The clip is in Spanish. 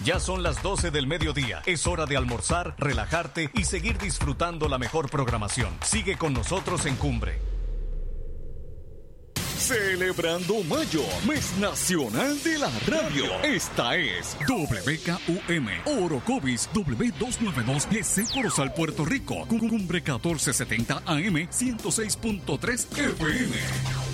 Ya son las 12 del mediodía. Es hora de almorzar, relajarte y seguir disfrutando la mejor programación. Sigue con nosotros en Cumbre. Celebrando Mayo, mes nacional de la radio. Esta es WKUM Orocovis W292 GC Corozal, Puerto Rico. Cumbre 1470 AM 106.3 FM.